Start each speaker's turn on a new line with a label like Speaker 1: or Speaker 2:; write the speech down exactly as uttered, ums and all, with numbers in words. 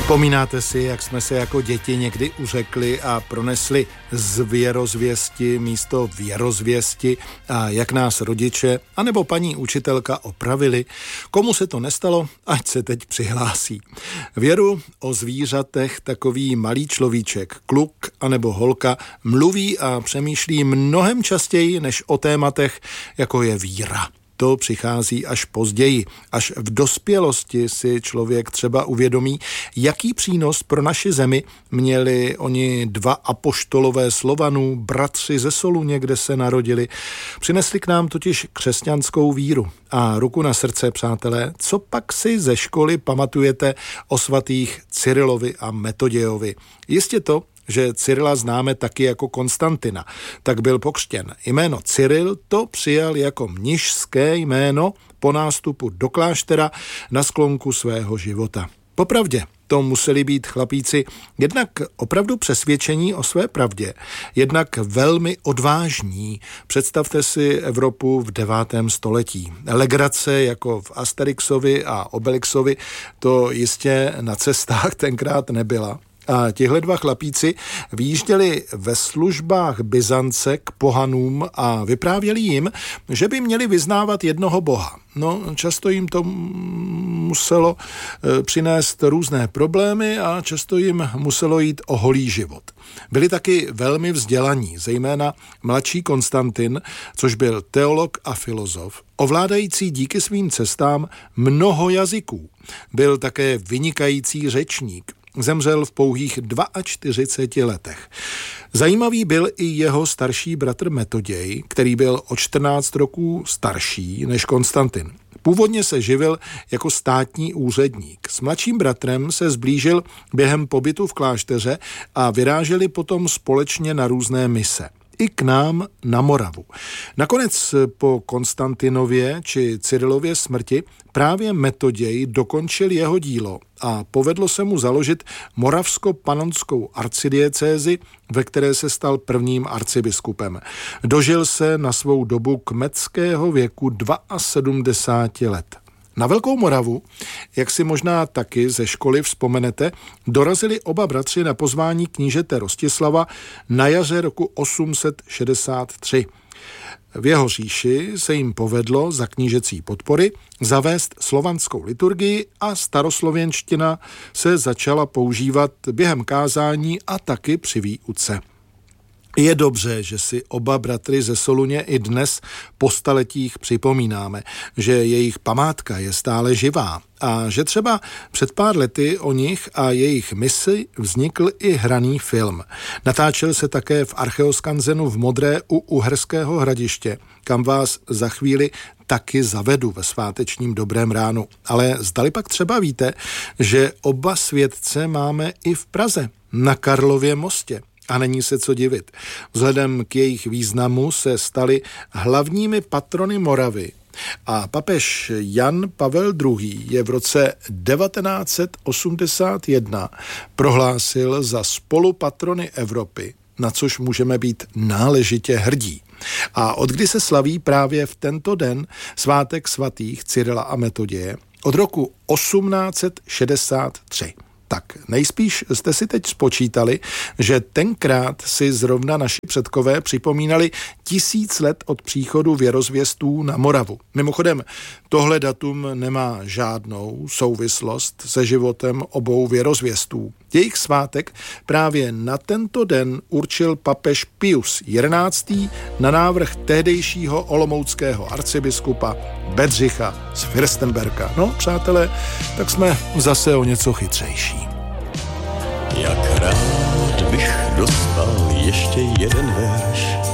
Speaker 1: Vzpomínáte si, jak jsme se jako děti někdy uřekli a pronesli z věrozvěsti místo věrozvěsti a jak nás rodiče anebo paní učitelka opravili? Komu se to nestalo, ať se teď přihlásí. Věru o zvířatech takový malý človíček, kluk anebo holka mluví a přemýšlí mnohem častěji než o tématech, jako je víra. To přichází až později. Až v dospělosti si člověk třeba uvědomí, jaký přínos pro naši zemi měli oni dva apoštolové Slovanů, bratři ze Soluně, kde se narodili. Přinesli k nám totiž křesťanskou víru. A ruku na srdce, přátelé, co pak si ze školy pamatujete o svatých Cyrilovi a Metodějovi? Jistě to, že Cyrila známe taky jako Konstantina, tak byl pokřtěn. Jméno Cyril to přijal jako mnišské jméno po nástupu do kláštera na sklonku svého života. Popravdě, to museli být chlapíci jednak opravdu přesvědčení o své pravdě, jednak velmi odvážní. Představte si Evropu v devátém století. Legrace jako v Asterixovi a Obelixovi to jistě na cestách tenkrát nebyla. A tihle dva chlapíci vyjížděli ve službách Byzance k pohanům a vyprávěli jim, že by měli vyznávat jednoho boha. No, často jim to muselo přinést různé problémy a často jim muselo jít o holý život. Byli taky velmi vzdělaní, zejména mladší Konstantin, což byl teolog a filozof, ovládající díky svým cestám mnoho jazyků. Byl také vynikající řečník. Zemřel v pouhých čtyřiceti dvou letech. Zajímavý byl i jeho starší bratr Metoděj, který byl o čtrnáct roků starší než Konstantin. Původně se živil jako státní úředník. S mladším bratrem se zblížil během pobytu v klášteře a vyráželi potom společně na různé mise. I k nám na Moravu. Nakonec po Konstantinově či Cyrilově smrti právě Metoděj dokončil jeho dílo a povedlo se mu založit moravsko-panonskou arcidiecézi, ve které se stal prvním arcibiskupem. Dožil se na svou dobu kmetského věku sedmdesáti dvou let. Na Velkou Moravu, jak si možná taky ze školy vzpomenete, dorazili oba bratři na pozvání knížete Rostislava na jaře roku osm set šedesát tři. V jeho říši se jim povedlo za knížecí podpory zavést slovanskou liturgii a staroslověnština se začala používat během kázání a taky při výuce. Je dobře, že si oba bratry ze Soluně i dnes po staletích připomínáme, že jejich památka je stále živá a že třeba před pár lety o nich a jejich misi vznikl i hraný film. Natáčel se také v Archeoskanzenu v Modré u Uherského Hradiště, kam vás za chvíli taky zavedu ve svátečním dobrém ránu. Ale zdali pak třeba víte, že oba světce máme i v Praze, na Karlově mostě. A není se co divit. Vzhledem k jejich významu se stali hlavními patrony Moravy. A papež Jan Pavel druhý. je v roce devatenáct set osmdesát jedna prohlásil za spolupatrony Evropy, na což můžeme být náležitě hrdí. A odkdy se slaví právě v tento den svátek svatých Cyrila a Metoděje? Od roku osmnáct set šedesát tři. Tak nejspíš jste si teď spočítali, že tenkrát si zrovna naši předkové připomínali tisíc let od příchodu věrozvěstů na Moravu. Mimochodem, tohle datum nemá žádnou souvislost se životem obou věrozvěstů. Jejich svátek právě na tento den určil papež Pius jedenáctý. na návrh tehdejšího olomouckého arcibiskupa Bedřicha z Fürstenberga. No, přátelé, tak jsme zase o něco chytřejší.
Speaker 2: Jak rád bych dostal ještě jeden verš